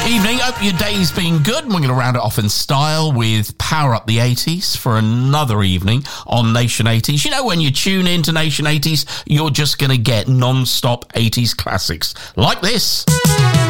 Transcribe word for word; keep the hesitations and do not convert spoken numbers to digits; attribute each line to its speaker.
Speaker 1: Evening, hope your day's been good. We're going to round it off in style with Power Up the eighties for another evening on Nation eighties. You know, when you tune into Nation eighties, you're just going to get non-stop eighties classics like this.